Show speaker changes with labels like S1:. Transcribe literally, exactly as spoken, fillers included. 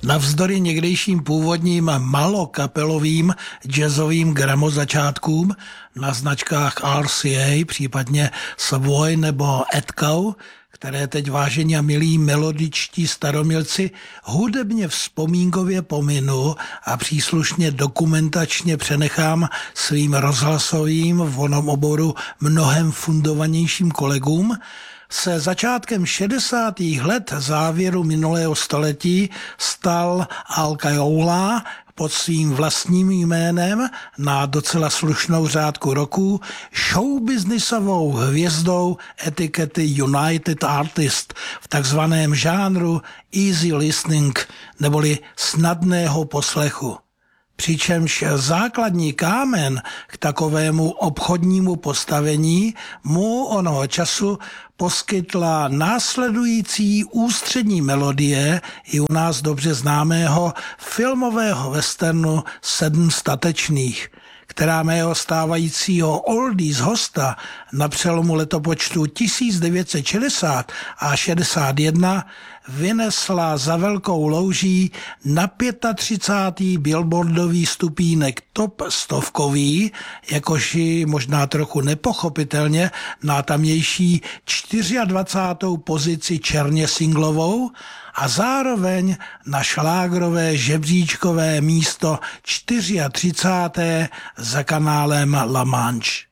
S1: Navzdory někdejším původním malokapelovým jazzovým gramozačátkům na značkách R C A, případně Savoy nebo Edcow, které teď, vážení a milí melodičtí staromilci, hudebně vzpomínkově pominu a příslušně dokumentačně přenechám svým rozhlasovým v onom oboru mnohem fundovanějším kolegům, se začátkem šedesátých let závěru minulého století stal Al Caiola pod svým vlastním jménem na docela slušnou řádku roku showbiznisovou hvězdou etikety United Artist v takzvaném žánru easy listening neboli snadného poslechu. Přičemž základní kámen k takovému obchodnímu postavení mu onoho času poskytla následující ústřední melodie i u nás dobře známého filmového westernu Sedm statečných, která mého stávajícího oldies hosta na přelomu letopočtu tisíc devět set šedesát a šedesát jedna vynesla za velkou louží na třicátý pátý billboardový stupínek top stovkový, jakož i možná trochu nepochopitelně na tamější dvacátou čtvrtou pozici černě singlovou a zároveň na šlágrové žebříčkové místo třicáté čtvrté za kanálem La Manche.